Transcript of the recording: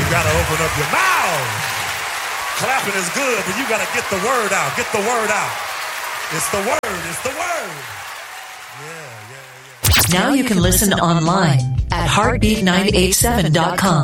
gotta open up your mouth. Clapping is good, but you gotta get the word out. Get the word out. It's the word. It's the word. Yeah. Now you can listen online at heartbeat987.com.